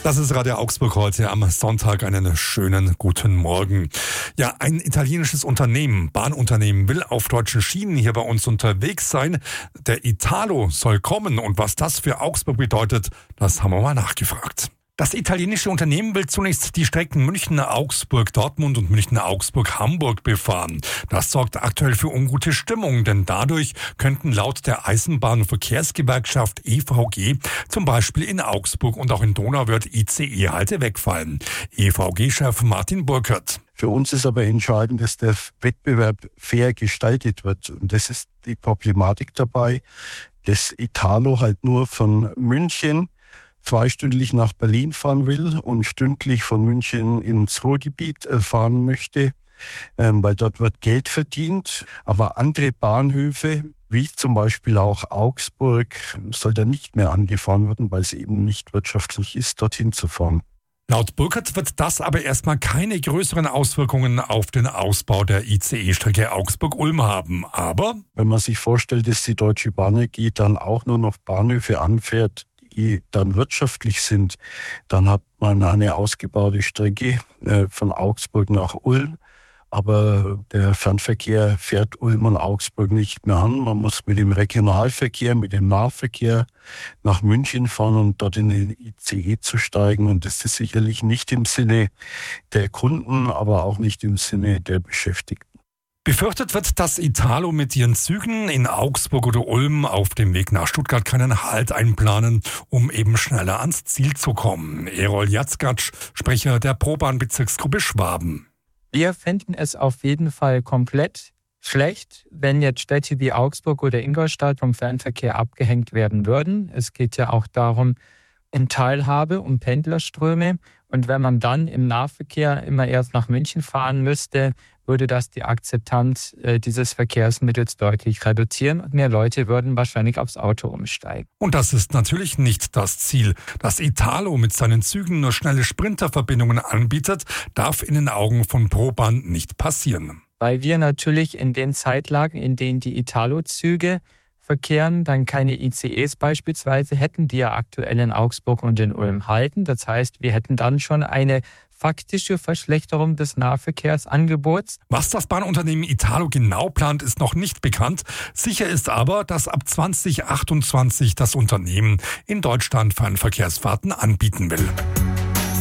Das ist Radio Augsburg heute am Sonntag. Einen schönen guten Morgen. Ja, ein italienisches Unternehmen, Bahnunternehmen, will auf deutschen Schienen hier bei uns unterwegs sein. Der Italo soll kommen und was das für Augsburg bedeutet, das haben wir mal nachgefragt. Das italienische Unternehmen will zunächst die Strecken München-Augsburg-Dortmund und München-Augsburg-Hamburg befahren. Das sorgt aktuell für ungute Stimmung, denn dadurch könnten laut der Eisenbahn- und Verkehrsgewerkschaft EVG zum Beispiel in Augsburg und auch in Donauwörth ICE-Halte wegfallen. EVG-Chef Martin Burkert. Für uns ist aber entscheidend, dass der Wettbewerb fair gestaltet wird. Und das ist die Problematik dabei, dass Italo halt nur von München zweistündlich nach Berlin fahren will und stündlich von München ins Ruhrgebiet fahren möchte, weil dort wird Geld verdient. Aber andere Bahnhöfe, wie zum Beispiel auch Augsburg, soll da nicht mehr angefahren werden, weil es eben nicht wirtschaftlich ist, dorthin zu fahren. Laut Burkert wird das aber erstmal keine größeren Auswirkungen auf den Ausbau der ICE-Strecke Augsburg-Ulm haben. Aber wenn man sich vorstellt, dass die Deutsche Bahn AG dann auch nur noch Bahnhöfe anfährt, die dann wirtschaftlich sind, dann hat man eine ausgebaute Strecke von Augsburg nach Ulm. Aber der Fernverkehr fährt Ulm und Augsburg nicht mehr an. Man muss mit dem Regionalverkehr, mit dem Nahverkehr nach München fahren und dort in den ICE zu steigen. Und das ist sicherlich nicht im Sinne der Kunden, aber auch nicht im Sinne der Beschäftigten. Befürchtet wird, dass Italo mit ihren Zügen in Augsburg oder Ulm auf dem Weg nach Stuttgart keinen Halt einplanen, um eben schneller ans Ziel zu kommen. Erol Jatzgatsch, Sprecher der ProBahn-Bezirksgruppe Schwaben. Wir fänden es auf jeden Fall komplett schlecht, wenn jetzt Städte wie Augsburg oder Ingolstadt vom Fernverkehr abgehängt werden würden. Es geht ja auch darum, um Teilhabe, um Pendlerströme. Und wenn man dann im Nahverkehr immer erst nach München fahren müsste, würde das die Akzeptanz dieses Verkehrsmittels deutlich reduzieren und mehr Leute würden wahrscheinlich aufs Auto umsteigen. Und das ist natürlich nicht das Ziel. Dass Italo mit seinen Zügen nur schnelle Sprinterverbindungen anbietet, darf in den Augen von ProBahn nicht passieren. Weil wir natürlich in den Zeitlagen, in denen die Italo-Züge verkehren, dann keine ICEs beispielsweise hätten, die ja aktuell in Augsburg und in Ulm halten. Das heißt, wir hätten dann schon eine faktische Verschlechterung des Nahverkehrsangebots. Was das Bahnunternehmen Italo genau plant, ist noch nicht bekannt. Sicher ist aber, dass ab 2028 das Unternehmen in Deutschland Fernverkehrsfahrten anbieten will.